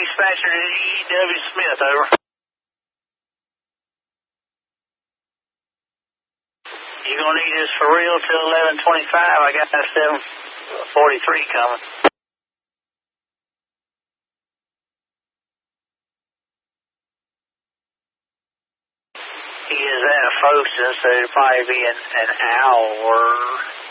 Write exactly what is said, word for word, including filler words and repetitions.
dispatcher to E W Smith, over. You gonna need this for real till eleven twenty-five. I got that seven forty-three coming. He is at a Folkston, so it'll probably be an, an hour.